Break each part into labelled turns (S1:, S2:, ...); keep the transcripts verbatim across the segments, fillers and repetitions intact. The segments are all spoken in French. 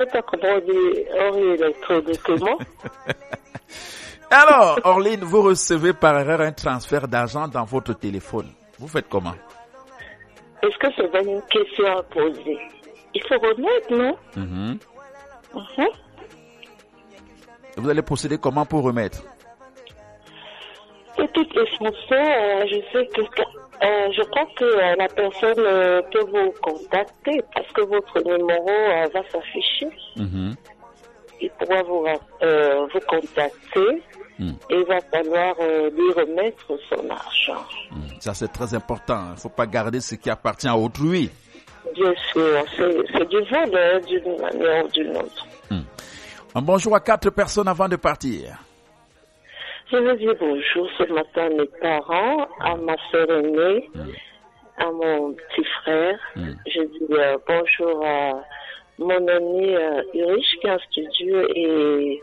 S1: sais pas comment on dit Henri électronique, comment?
S2: Alors, Orline, vous recevez par erreur un transfert d'argent dans votre téléphone. Vous faites comment?
S1: Est-ce que c'est une question à poser? Il faut remettre, non?
S2: Mm-hmm.
S1: Mm-hmm.
S2: Vous allez procéder comment pour remettre?
S1: De toute façon, euh, je sais que euh, je crois que euh, la personne euh, peut vous contacter parce que votre numéro euh, va s'afficher.
S2: Mm-hmm.
S1: Il pourra vous, euh, vous contacter mm. et il va falloir euh, lui remettre son argent.
S2: Mm. Ça, c'est très important. Il ne faut pas garder ce qui appartient à autrui.
S1: Bien sûr, c'est, c'est du vol hein, d'une manière ou d'une autre.
S2: Mm. Un bonjour à quatre personnes avant de partir.
S1: Je veux dire bonjour ce matin à mes parents, à ma sœur aînée, mm. à mon petit frère. Mm. Je dis euh, bonjour à mon ami euh, Urich qui est en studio et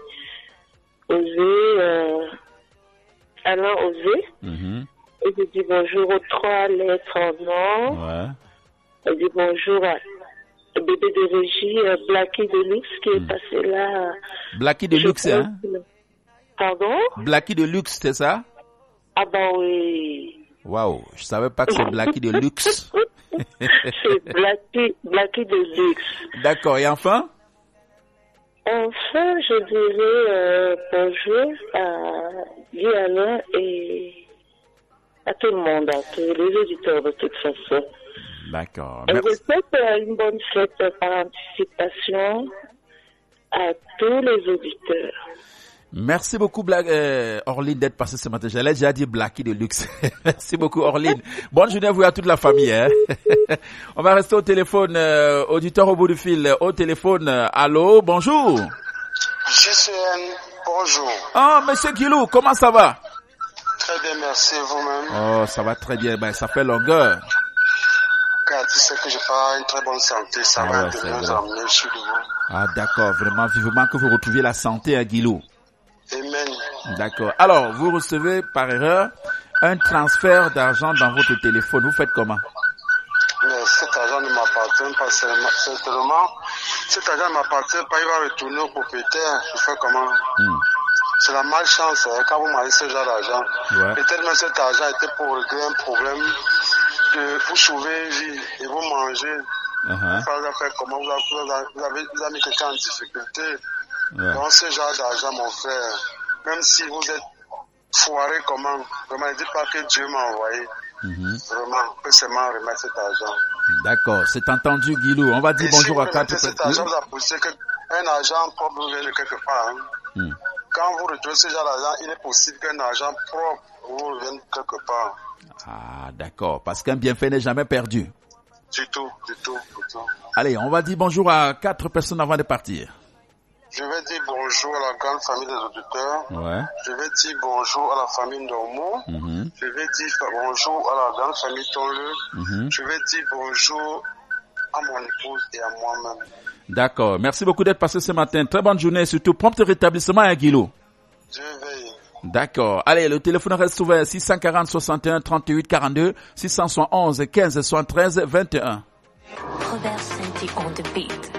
S1: Osé, euh, Alain Osé. Mm-hmm. Et je dis bonjour aux trois lettres en or. Ouais. Je dis bonjour à le bébé de régie, euh, Blackie Deluxe qui est mm. passé là.
S2: Blackie Deluxe, hein?
S1: Pardon?
S2: Blackie Deluxe, c'est ça?
S1: Ah bah oui.
S2: Waouh, je savais pas que c'est Blackie Deluxe.
S1: C'est Blackie, Blackie Deluxe.
S2: D'accord, et enfin?
S1: Enfin, je dirais euh, bonjour à Diana et à tout le monde, à tous les auditeurs de toute façon.
S2: D'accord.
S1: Je vous souhaite une bonne fête par anticipation à tous les auditeurs.
S2: Merci beaucoup, Bla- euh, Orline, d'être passée ce matin. J'allais déjà dire Blackie de luxe. Merci beaucoup, Orline. Bonne journée à vous et à toute la famille. Hein. On va rester au téléphone, euh, auditeur au bout du fil. Au téléphone, euh, allô, bonjour.
S3: G C N, bonjour.
S2: Oh, monsieur Guilou, comment ça va?
S3: Très bien, merci, vous-même.
S2: Oh, ça va très bien. Ben, ça fait longueur.
S3: Car tu sais que j'ai pas une très bonne santé. Ça
S2: ah
S3: va
S2: ouais,
S3: de mieux en mieux, je suis de vous.
S2: Ah, d'accord. Vraiment, vivement que vous retrouviez la santé à Guilou.
S3: Amen.
S2: D'accord. Alors, vous recevez par erreur un transfert d'argent dans votre téléphone. Vous faites comment?
S3: Mais cet argent ne m'appartient pas certainement. Cet argent ne m'appartient pas. Il va retourner au propriétaire. Je fais comment? Mm. C'est la malchance hein, quand vous m'avez ce genre d'argent. Ouais. Peut-être même cet argent était pour régler un problème de vous sauver une vie et vous manger. Uh-huh. Vous avez fait comment? Vous avez, vous avez, vous avez, vous avez mis quelqu'un en difficulté. Ouais. Donc ce genre d'argent, mon frère, même si vous êtes foiré comment, vraiment, ne dites pas que Dieu m'a envoyé. Mm-hmm. Vraiment, que c'est moi remettre cet argent.
S2: D'accord, c'est entendu, Guilou. On va dire et bonjour
S3: si
S2: à quatre personnes.
S3: Cet argent, vous apportez qu'un argent propre vient de quelque part. Hein. Mm. Quand vous retrouvez ce genre d'argent, il est possible qu'un argent propre vous vienne quelque part.
S2: Ah, d'accord, parce qu'un bienfait n'est jamais perdu.
S3: Du tout, du tout, du tout.
S2: Allez, on va dire bonjour à quatre personnes avant de partir.
S3: Je vais dire bonjour à la grande famille des auditeurs.
S2: Ouais.
S3: Je vais dire bonjour à la famille Normo. Mm-hmm. Je vais dire bonjour à la grande famille Tonle. Mm-hmm. Je vais dire bonjour à mon épouse et à moi-même.
S2: D'accord. Merci beaucoup d'être passé ce matin. Très bonne journée et surtout prompt rétablissement à Guilou.
S3: Dieu veille.
S2: D'accord. Allez, le téléphone reste ouvert six cent quarante soixante et un trente-huit quarante-deux, six cent onze quinze soixante-treize vingt et un.
S4: Robert Saint-Dick on the beat.